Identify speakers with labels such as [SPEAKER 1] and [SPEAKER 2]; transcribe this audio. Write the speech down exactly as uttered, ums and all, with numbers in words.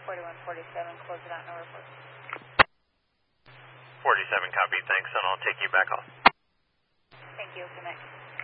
[SPEAKER 1] forty-one forty-seven, close it out, no report.
[SPEAKER 2] forty-seven, copy, thanks, and I'll take you back off.
[SPEAKER 1] Thank you, good night.